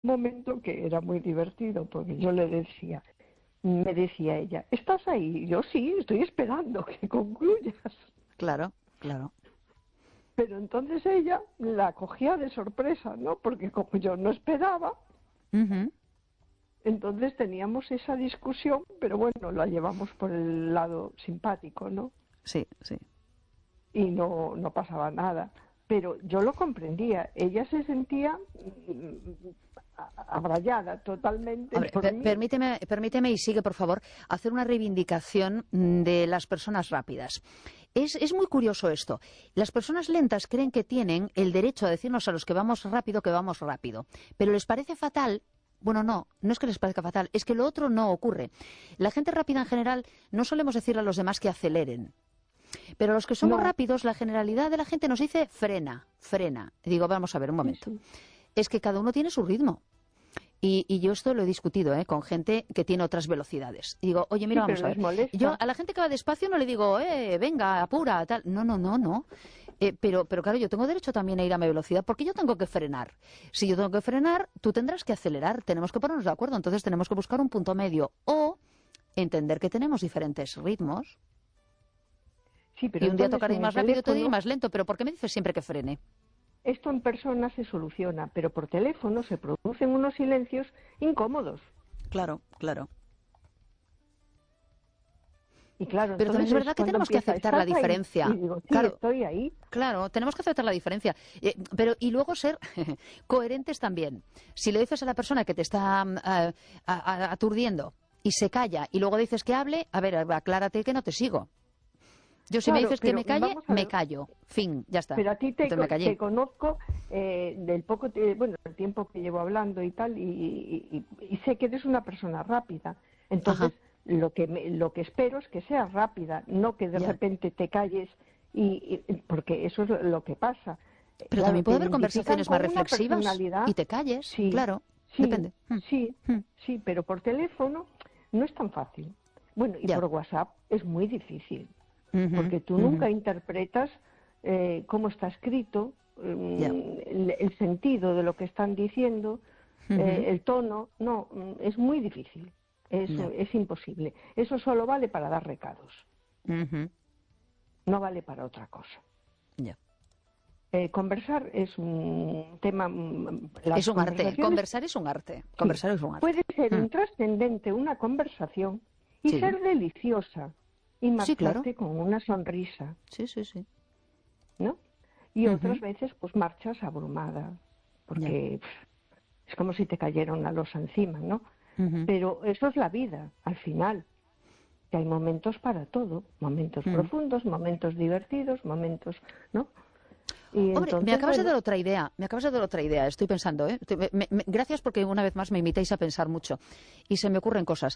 momento que era muy divertido, porque yo le decía, me decía ella, ¿estás ahí? Y yo sí, estoy esperando que concluyas. Claro, claro. Pero entonces ella la cogía de sorpresa, ¿no? Porque como yo no esperaba, Ujú. entonces teníamos esa discusión, pero bueno, la llevamos por el lado simpático, ¿no? Sí, sí. Y no pasaba nada. Pero yo lo comprendía, ella se sentía abrayada totalmente Hombre, por mí. permíteme y sigue, por favor, hacer una reivindicación de las personas rápidas. Es muy curioso esto. Las personas lentas creen que tienen el derecho a decirnos a los que vamos rápido, pero les parece fatal. Bueno, no es que les parezca fatal, es que lo otro no ocurre. La gente rápida en general no solemos decirle a los demás que aceleren. Pero los que somos No, rápidos, la generalidad de la gente nos dice frena, frena. Y digo, vamos a ver un sí, momento. sí, Es que cada uno tiene su ritmo. Y yo esto lo he discutido con gente que tiene otras velocidades. Y digo, oye, mira, sí, vamos pero a les ver. Yo molesta. a la gente que va despacio no le digo, venga, apura, tal. No, no, no, no. Pero claro, yo tengo derecho también a ir a mi velocidad porque yo tengo que frenar. Si yo tengo que frenar, tú tendrás que acelerar. Tenemos que ponernos de acuerdo. Entonces tenemos que buscar un punto medio. O entender que tenemos diferentes ritmos. Sí, pero Y un día entonces tocaré en ir el más rápido y otro día ir teléfono, más lento. Pero ¿por qué me dices siempre que frene? esto en persona se soluciona, pero por teléfono se producen unos silencios incómodos. Claro, claro. Y claro, Pero también entonces es es verdad que cuando tenemos que empieza, aceptar la ¿estás ahí? Y diferencia. digo, sí, Claro, estoy ahí. claro, tenemos que aceptar la diferencia. Pero y luego ser coherentes también. Si le dices a la persona que te está aturdiendo y se calla y luego dices que hable, a ver, aclárate que no te sigo. Yo si me Claro, dices que pero me calle, vamos a me ver, callo. Fin, ya está. pero a ti Entonces me te callé. conozco del bueno, el tiempo que llevo hablando y tal, y sé que eres una persona rápida. Ajá, Entonces, lo que espero es que seas rápida, no que de ya. repente te calles, porque eso es lo que pasa. Pero Claro, también puede te haber identifican conversaciones más con una reflexivas y personalidad, te calles. sí, Claro, sí, depende. sí, Mm. sí, pero por teléfono no es tan fácil. Bueno, y Ya. por WhatsApp es muy difícil Ujú, porque tú ujú. nunca interpretas cómo está escrito, Ya. el sentido de lo que están diciendo, Ujú. el tono, no, es muy difícil, Ya. es imposible. Eso solo vale para dar recados, Ujú. no vale para otra cosa. Ya. Conversar es un tema, las Es un arte. conversaciones, Conversar es un arte. sí, Conversar es un arte. puede ser Mm. intrascendente una conversación y Sí. ser deliciosa y Sí, claro. marcharte con una sonrisa, Sí, sí, sí. ¿no? Y otras Ujú. veces pues marchas abrumada, Ya. porque es como si te cayera una losa encima, ¿no? Ujú. Pero eso es la vida, al final, que hay momentos para todo, momentos Mm. profundos, momentos divertidos, momentos, ¿no? Y Hombre, me entonces, acabas de bueno, dar otra idea. Me acabas de dar otra idea. Estoy pensando, ¿eh? Gracias porque una vez más me invitáis a pensar mucho. Y se me ocurren cosas.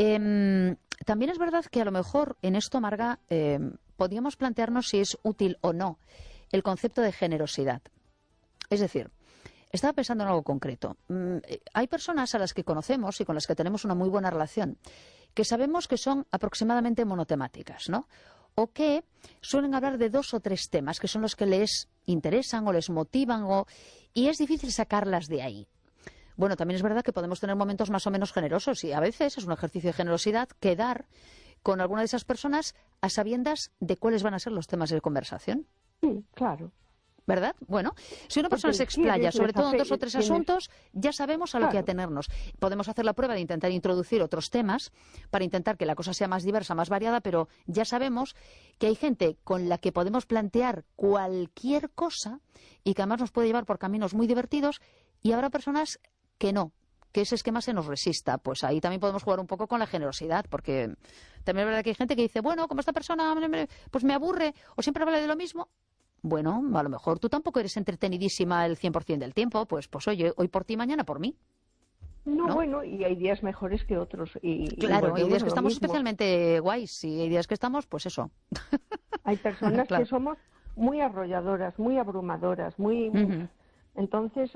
También es verdad que a lo mejor en esto, Marga, podríamos plantearnos si es útil o no el concepto de generosidad. Es decir, estaba pensando en algo concreto. Hay personas a las que conocemos y con las que tenemos una muy buena relación, que sabemos que son aproximadamente monotemáticas, ¿no? O que suelen hablar de 2 o 3 temas que son los que les interesan o les motivan y es difícil sacarlas de ahí. Bueno, también es verdad que podemos tener momentos más o menos generosos y a veces es un ejercicio de generosidad quedar con alguna de esas personas a sabiendas de cuáles van a ser los temas de conversación. sí, claro, ¿Verdad? Bueno, si una persona porque se les explaya, quieres, sobre todo en 2 o 3 tienes, asuntos, ya sabemos a lo que claro, atenernos. Podemos hacer la prueba de intentar introducir otros temas para intentar que la cosa sea más diversa, más variada, pero ya sabemos que hay gente con la que podemos plantear cualquier cosa y que además nos puede llevar por caminos muy divertidos y habrá personas que no, que ese esquema se nos resista. Pues ahí también podemos jugar un poco con la generosidad, porque también es verdad que hay gente que dice, bueno, como esta persona pues me aburre o siempre habla de lo mismo. Bueno, a lo mejor tú tampoco eres entretenidísima el 100% del tiempo, pues oye, hoy por ti, mañana por mí, no, ¿no? bueno, y hay días mejores que otros, y Claro, hay volvemos días a que lo estamos mismo. especialmente guays y hay días que estamos, pues eso. Hay personas que Claro. somos muy arrolladoras, muy abrumadoras, muy. Ujú, Entonces,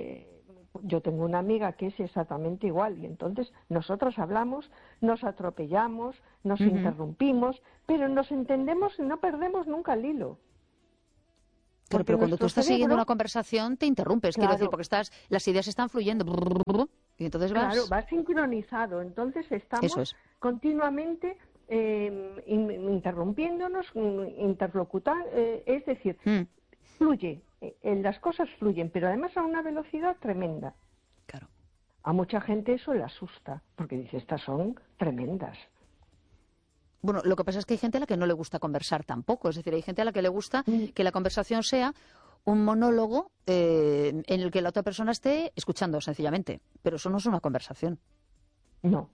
yo tengo una amiga que es exactamente igual y entonces nosotros hablamos, nos atropellamos, nos ujú. interrumpimos, pero nos entendemos y no perdemos nunca el hilo. Claro, Porque pero cuando tú nuestro estás siguiendo cerebro, una conversación te interrumpes, quiero decir, claro, porque las ideas están fluyendo y entonces claro, vas... va sincronizado. Entonces Eso estamos es. continuamente interrumpiéndonos, interlocutar, es decir, Mm, fluye, las cosas fluyen, pero además a una velocidad tremenda. claro. A mucha gente eso le asusta, porque dice, estas son tremendas. Bueno, lo que pasa es que hay gente a la que no le gusta conversar tampoco. Es decir, hay gente a la que le gusta Mm, que la conversación sea un monólogo en el que la otra persona esté escuchando, sencillamente. Pero eso no es una conversación. No.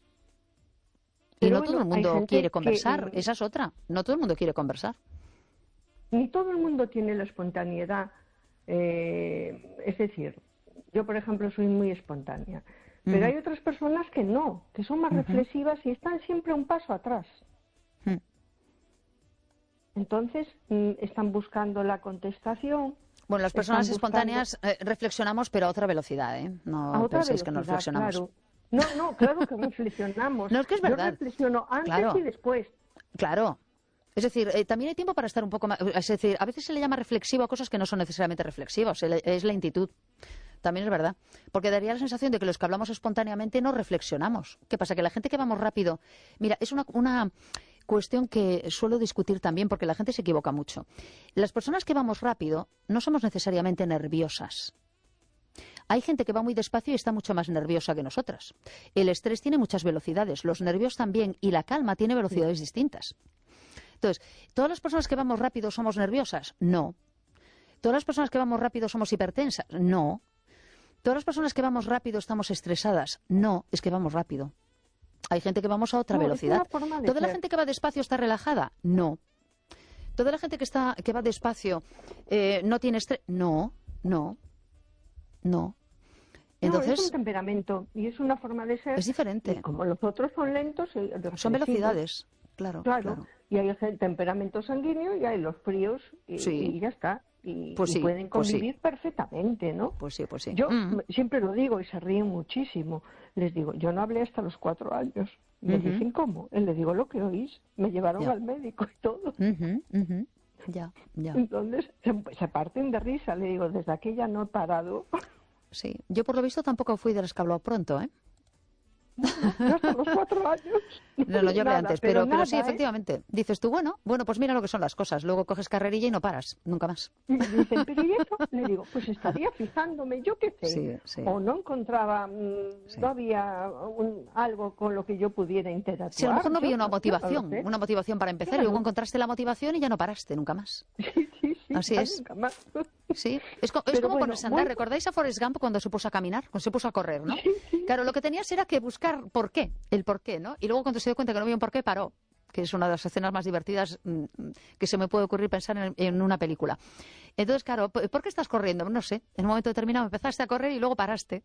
Y Pero no todo bueno, el hay mundo quiere gente que conversar. Esa es otra. No todo el mundo quiere conversar. ni todo el mundo tiene la espontaneidad. Es decir, yo, por ejemplo, soy muy espontánea. Pero Ujú, hay otras personas que no, que son más ujú, reflexivas y están siempre un paso atrás. ujú. Entonces, están buscando la contestación, Bueno, las personas están buscando espontáneas reflexionamos, pero a otra velocidad, ¿eh? a No otra penséis que no velocidad, reflexionamos. claro. No, no, claro que reflexionamos. No, es que es Yo verdad. reflexiono antes y Claro, después. claro. Es decir, también hay tiempo para estar un poco más... Es decir, a veces se le llama reflexivo a cosas que no son necesariamente reflexivas. Es lentitud. También es verdad. Porque daría la sensación de que los que hablamos espontáneamente no reflexionamos. ¿Qué pasa? Que la gente que vamos rápido... Mira, es una cuestión que suelo discutir también porque la gente se equivoca mucho. Las personas que vamos rápido no somos necesariamente nerviosas. Hay gente que va muy despacio y está mucho más nerviosa que nosotras. El estrés tiene muchas velocidades, los nervios también, y la calma tiene velocidades distintas. Entonces, ¿todas las personas que vamos rápido somos nerviosas? No. ¿Todas las personas que vamos rápido somos hipertensas? No. ¿Todas las personas que vamos rápido estamos estresadas? No, es que vamos rápido. Hay gente que vamos a otra No, es velocidad. una forma de ¿Toda la ser. gente que va despacio está relajada? No. ¿Toda la gente que va despacio no tiene estrés? No, no, no. No, es un Entonces, temperamento y es una forma de ser. es Y diferente. como los otros son lentos, Son reflexivos, velocidades. Claro, claro, claro. y hay el temperamento sanguíneo y hay los fríos Sí, y ya está. Y, pues y sí, pueden pues sí. convivir perfectamente, ¿no? Pues sí, pues sí. Yo siempre lo digo y se ríen muchísimo. Les digo, yo no hablé hasta los 4 años. Me Ujú. dicen, ¿cómo? Le digo lo que oís. Me llevaron Ya. al médico y todo. Ujú, ujú. Ya, ya. Entonces se parten de risa. Le digo, desde aquella no he parado. Sí. Yo por lo visto tampoco fui de las que habló pronto, ¿eh? No, yo hasta los 4 años. No, yo hablé Nada, antes, pero pero sí, nada, ¿eh? efectivamente. Dices tú, bueno, pues mira lo que son las cosas. Luego coges carrerilla y no paras, nunca más. Y me dicen, pero ¿y eso? Le digo, pues estaría fijándome, yo qué sé. Sí, sí, O no encontraba, sí. no había algo con lo que yo pudiera interactuar. Si a lo mejor no había una Yo no motivación, lo sé. una motivación para empezar, y Claro. luego encontraste la motivación y ya no paraste nunca más. Sí, sí, sí, Así ya es. nunca más. Sí, es Pero como bueno, ponerse a andar. ¿Recordáis a Forrest Gump cuando se puso a caminar, cuando se puso a correr, no? Sí, sí. Claro, lo que tenías era que buscar el por qué, ¿no? Y luego cuando se dio cuenta que no había un por qué, paró, que es una de las escenas más divertidas que se me puede ocurrir pensar en una película. Entonces, claro, ¿por qué estás corriendo? No sé, en un momento determinado empezaste a correr y luego paraste.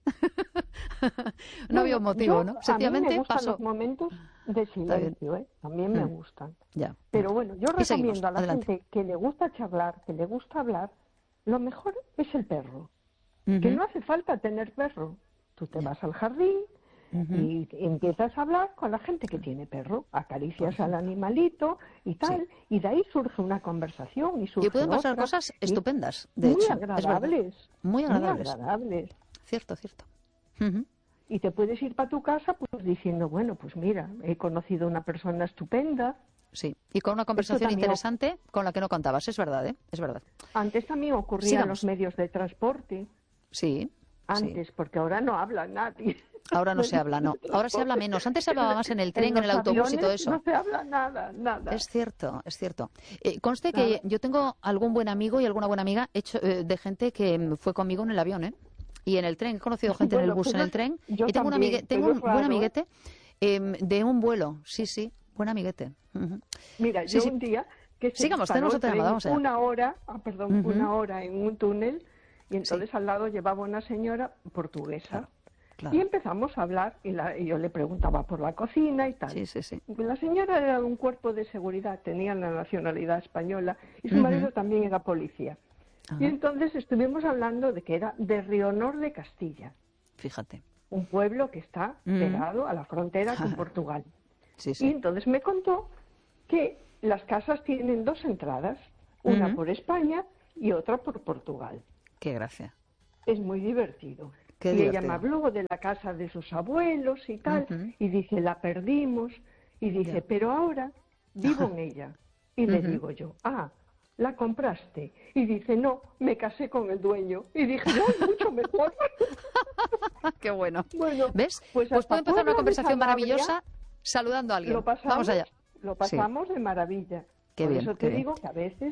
No había un motivo, ¿no? A mí me Sencillamente gustan pasó. los momentos de Está bien. silencio, ¿eh? También me gustan. Ya. Pero bueno, yo Y seguimos, recomiendo a la adelante. gente que le gusta charlar, que le gusta hablar, lo mejor es el perro. Que Ujú. no hace falta tener perro. Tú te Ya. vas al jardín Ujú. y empiezas a hablar con la gente que tiene perro, Por acaricias al ejemplo. animalito y Sí. tal, y de ahí surge una conversación y surge Y pueden pasar otra, cosas y estupendas, de muy hecho. Es verdad. agradables, Muy muy agradables. agradables. Cierto, cierto. Ujú. Y te puedes ir para tu casa pues diciendo, bueno, pues mira, he conocido una persona estupenda. Sí, y con una conversación también interesante con la que no contabas, es verdad, ¿eh? Es verdad. Antes también ocurría en Sigamos. los medios de transporte, Sí, sí. antes, porque ahora no habla nadie. Ahora no se habla, no. Ahora se habla menos. Antes se hablaba más en el tren, en el los autobús y todo aviones eso. no se habla nada, nada. Es cierto, es cierto. Conste Nada. que yo tengo algún buen amigo y alguna buena amiga de gente que fue conmigo en el avión, ¿eh? Y en el tren. He conocido gente en el Bueno, bus, en pero el tren. yo Y tengo también, tengo pero un es buen raro, ¿eh? amiguete de un vuelo. Sí, sí, buen amiguete. Ujú. Mira, Sí, yo sí. un día que se Sigamos, disparó tenemos el otra tren llamada, vamos allá. Ujú. una hora en un túnel y entonces al lado llevaba una señora portuguesa. Claro, claro. Y empezamos a hablar y yo le preguntaba por la cocina y tal. Sí, sí, sí. La señora era de un cuerpo de seguridad, tenía la nacionalidad española y su Ujú. marido también era policía. Ajá. Y entonces estuvimos hablando de que era de Rionor de Castilla, Fíjate. un pueblo que está Mm. pegado a la frontera con Portugal. Sí, Y sí. entonces me contó que las casas tienen dos entradas, una Ujú. por España y otra por Portugal. Qué gracia. Es muy divertido. Qué y divertido. ella me habló de la casa de sus abuelos y tal, y dice, la perdimos, y dice, pero ahora vivo en ella. Y le digo yo, ¿la compraste? Y dice, no, me casé con el dueño. Y dije, no, mucho mejor. Qué bueno. Bueno, ¿Ves? pues Pues puede empezar una Puebla de conversación Sanabria maravillosa saludando a alguien. Vamos allá. Lo pasamos de maravilla. Qué Por bien, eso qué te bien. digo que a veces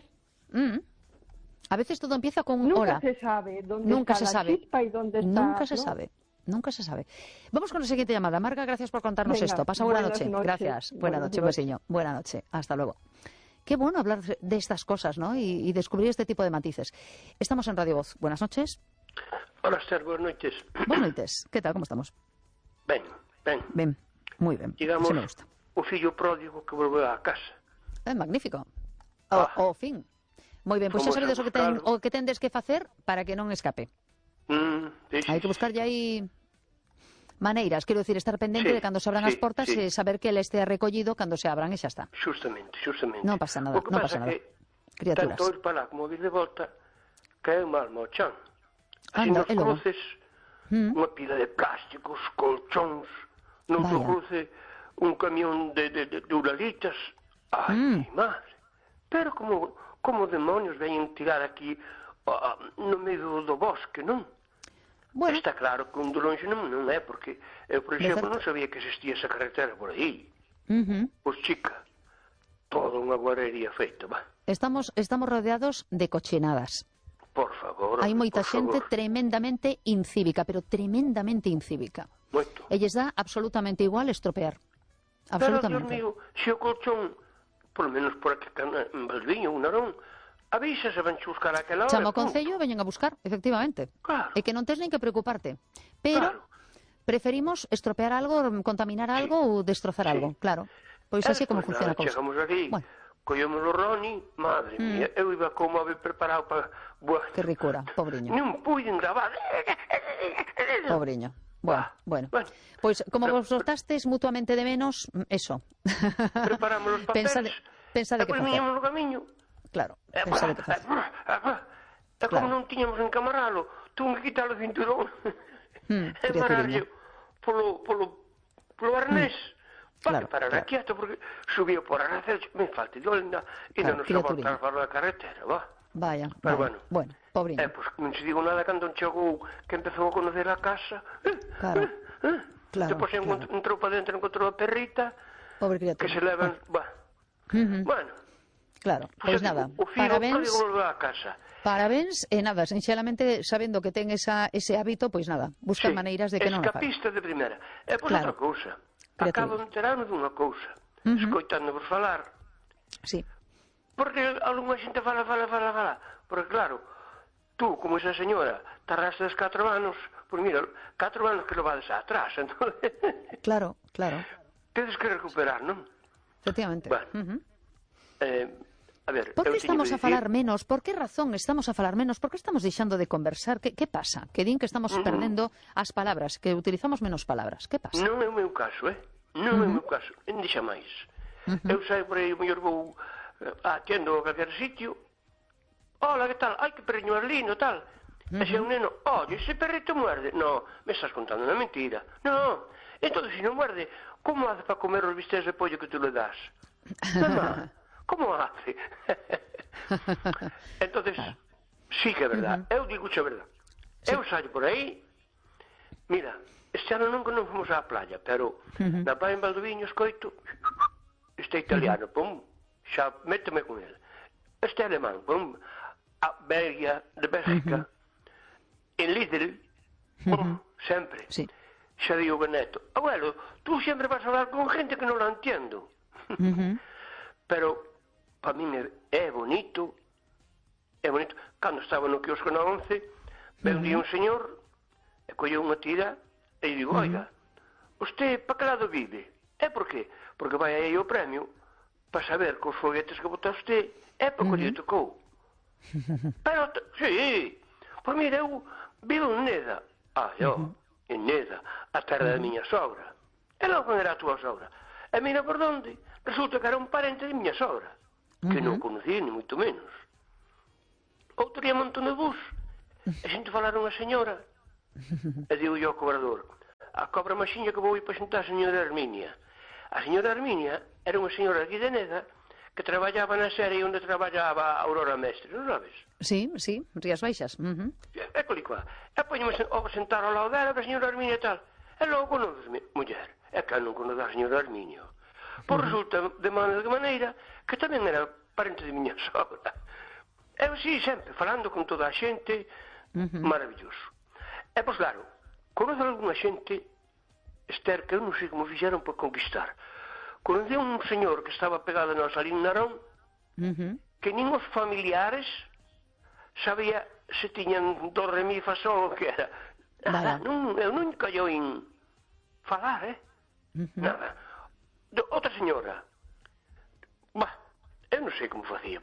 A veces todo empieza con un nunca hola. se sabe dónde Nunca está se la sabe. chispa y dónde está... Nunca se ¿no? sabe. Nunca se sabe. Vamos con la siguiente llamada. Marga, gracias por contarnos Venga, esto. Pasa buena buenas noche. noches. Gracias. Buena Buenas noche, un noches. besiño. Buena noche. Hasta luego. Qué bueno hablar de estas cosas, ¿no? Y descubrir este tipo de matices. Estamos en Radio Voz. Buenas noches. Hola, Esther, buenas noches. Buenas noches. ¿Qué tal? ¿Cómo estamos? Ben. Bien. Muy bien. Digamos, Así me gusta. o fillo pródigo que volveu á casa. Magnífico. O Ah. fin. Moi ben, pois xa Fomos a sabedes buscalo. o que tendes que facer para que non escape. Sí, Hai que buscarlle aí maneiras, quero decir, estar pendente Sí, de cando se abran sí, as portas sí. e saber que el estea recollido cando se abran e xa está. Xustamente. Non pasa nada, O que non pasa pasa nada. que Criaturas. tanto ir para lá como vir de volta caeu mal ao chan. Así Anda, nos e logo? cruces, unha pila de plásticos, colchóns, non Vaya. cruce un camión de uralitas. Ai, madre. Pero como demonios veñen tirar aquí no medio do bosque, non? Bueno, Está claro que un de longe non é, porque eu, por exemplo, certo. non sabía que existía esa carretera por aí. ujú. Pois, chica, toda unha guarrería feita, va. Estamos rodeados de cochinadas. Por favor, Hai moita por xente favor. tremendamente incívica, pero tremendamente incívica. Moito. E lles dá absolutamente igual estropear. Pero, Dios Absolutamente. mío, se o colchón, por lo menos por aquí en Valdiño, un Narón, avisa se van buscar aquela hora. Chama o punto. Concello e veñen a buscar, efectivamente. Claro. E que non tes nin que preocuparte. Pero Claro. preferimos estropear algo, contaminar algo ou destrozar algo, claro. Pois así é como Despois funciona a nada, cousa. chegamos aquí, Bueno. collemos o Roni, madre mía, eu iba co móvil preparado para... Que ricura, pobriño. Non puiden gravar. Pobriño. Bueno. Bueno. Pois como Pero- vos soltastes mutuamente de menos, eso. Preparamos os papeles. Pensa de que Depois facer. viñamos no camiño. Claro, pensa de que facer. E como Claro. non tiñamos en camaralo, tuve que quitar o cinturón e criaturiña. mararlle polo arnés. Claro, Para claro. quieto, porque subía por arnés, me falta de olenda, e Claro, non se volta criaturiña. a falar da carretera, va. Vaya, Pero vaya. Bueno, pobriño. Pois non se digo nada cando chegou que empezou a conocer a casa. Claro. Claro, Depois claro. entrou para dentro, encontrou a perrita, Pobre que criatura. se levan... Bueno, Claro, pois pois nada. O filho Parabéns. pródigo volveu á casa. Parabéns e nada, sinceramente sabendo que ten ese hábito, pois nada, buscar Sí, maneiras de que non a faga. escapista de primeira. E pois Claro. outra cousa. Criatura. Acabo de enterarme dunha cousa. Escoitando-vos falar. Sí. Porque algunha xente fala. Porque claro, tú, como esa señora, tardaste 4 anos, pois mira, 4 anos que lo vades atrás, entón... Claro. Tedes que recuperar, non? Efectivamente. Bueno. A ver, Por eu que teño estamos que a falar menos? Por que razón estamos a falar menos? Por que estamos deixando de conversar? Que pasa? Que din que estamos perdendo as palabras, que utilizamos menos palabras. Que pasa? Non é o meu caso, Non é o meu caso, en dixa máis. Eu saio por aí, o mellor vou atendo a calquer sitio. Hola, que tal? Ai, que perriño máis lindo, tal. E se un neno, oye, ese perrito muerde. No, me estás contando unha mentira. No, entón, se non muerde, como hace para comer os bistecs de pollo que tú le das? Mamá, como hace? Entonces, sí que é verdad. Eu digo que é verdad. Eu saio por aí, mira, este ano nunca non fomos á playa, pero na praia en Valdoviño escoito este italiano, pum, xa méteme con ele. Este alemán, pum, a Belgia, de Bélgica, en Lidl, pum, sempre. Sí. Xa digo Beneto, abuelo, tú sempre vas a hablar con gente que non la entiendo. Pero, para mí é bonito, Cando estaba no quiosco na 11, veu un día un señor, e colleu unha tira, e digo, oiga, usted pa que lado vive? É por qué? Porque vai aí o premio, para saber que os foguetes que bota usted é para que lle tocou. Pero, sí, pois mira, eu vivo en Neda. En Neda, a terra da miña sogra. E logo era a túa sogra. E mira por onde, resulta que era un parente de miña sogra, que non conocí, ni moito menos. outro día monto no bus, e xente falar unha señora, e digo yo ao cobrador, a cobra maxiña que vou ir para xuntar a señora Herminia. A señora Herminia era unha señora aquí de Neda que traballaba na serie onde traballaba a Aurora Mestre, non sabes? Sí, sí, Rías Baixas. É colicua. E poñeme a sentar ao lado dela, da señora Herminia e tal. E logo conoces muller. É que non conoce a señora Herminia. Pois resulta de maneira que tamén era parente de miña sogra. Eu sí, sempre, falando con toda a xente, maravilloso. E, pois claro, conoce algunha xente, Esther, que eu non sei como fixeron por conquistar. Conoce un señor que estaba pegado no Salín Narón, que nin os familiares sabía se tiñan do re mi fa sol o que era. Nada, eu nunca lle oín falar, Nada. Outra señora, eu non sei como facía,